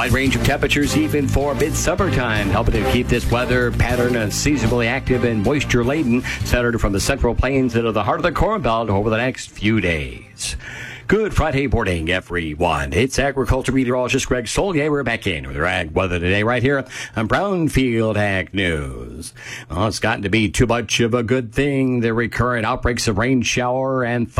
wide range of temperatures even for mid-summertime, helping to keep this weather pattern seasonally active and moisture-laden, centered from the Central Plains into the heart of the Corn Belt over the next few days. Good Friday morning, everyone. It's agriculture meteorologist Greg Solier. We're back in with your ag weather today right here on Brownfield Ag News. Well, it's gotten to be too much of a good thing. The recurrent outbreaks of rain, shower, and